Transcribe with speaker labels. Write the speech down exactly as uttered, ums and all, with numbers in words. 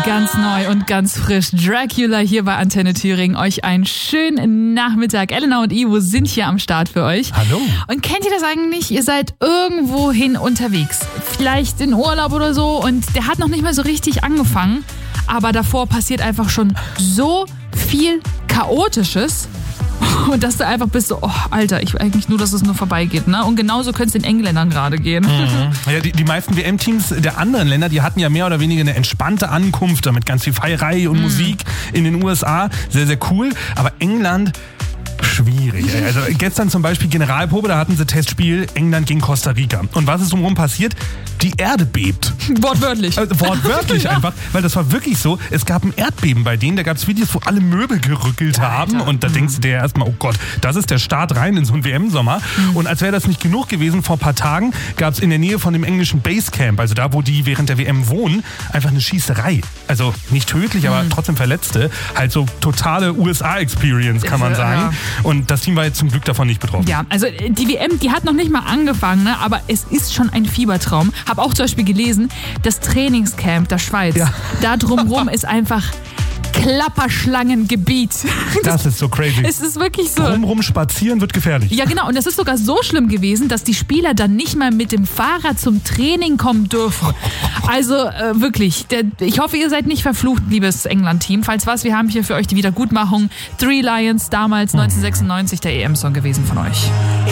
Speaker 1: Ganz neu und ganz frisch. Dracula hier bei Antenne Thüringen. Euch einen schönen Nachmittag. Elena und Ivo sind hier am Start für euch.
Speaker 2: Hallo.
Speaker 1: Und kennt ihr das eigentlich? Ihr seid irgendwohin unterwegs. Vielleicht in Urlaub oder so. Und der hat noch nicht mal so richtig angefangen. Aber davor passiert einfach schon so viel Chaotisches. Und dass du einfach bist so, oh, Alter, ich will eigentlich nur, dass es nur vorbeigeht. Ne? Und genauso könnte es den Engländern gerade gehen.
Speaker 2: Mhm. Ja, die, die meisten W M-Teams der anderen Länder, die hatten ja mehr oder weniger eine entspannte Ankunft, damit ganz viel Feierei und mhm. Musik in den U S A. Sehr, sehr cool. Aber England... schwierig. Also gestern zum Beispiel Generalprobe, da hatten sie Testspiel England gegen Costa Rica. Und was ist drumherum passiert? Die Erde bebt.
Speaker 1: Wortwörtlich.
Speaker 2: Also, wortwörtlich
Speaker 1: ja.
Speaker 2: einfach, weil das war wirklich so. Es gab ein Erdbeben bei denen, da gab es Videos, wo alle Möbel gerückelt
Speaker 1: Alter.
Speaker 2: haben. Und da mhm. denkst du dir erstmal, oh Gott, das ist der Start rein in so einen W M-Sommer. Mhm. Und als wäre das nicht genug gewesen, vor ein paar Tagen gab es in der Nähe von dem englischen Basecamp, also da, wo die während der W M wohnen, einfach eine Schießerei. Also nicht tödlich, aber mhm. trotzdem Verletzte. Halt so totale U S A-Experience, kann man sagen.
Speaker 1: Ja.
Speaker 2: Und das Team war jetzt zum Glück davon nicht betroffen.
Speaker 1: Ja, also die W M, die hat noch nicht mal angefangen, ne? Aber es ist schon ein Fiebertraum. Hab auch zum Beispiel gelesen, das Trainingscamp der Schweiz, ja. da drumherum ist einfach Klapperschlangengebiet.
Speaker 2: Das, das ist so crazy.
Speaker 1: Es ist wirklich so.
Speaker 2: Drumherum spazieren wird gefährlich.
Speaker 1: Ja, genau. Und das ist sogar so schlimm gewesen, dass die Spieler dann nicht mal mit dem Fahrrad zum Training kommen dürfen. Also äh, wirklich, der, ich hoffe, ihr seid nicht verflucht, liebes England-Team. Falls was, wir haben hier für euch die Wiedergutmachung. Three Lions, damals neunzehnhundertsechsundneunzig der E M-Song gewesen von euch.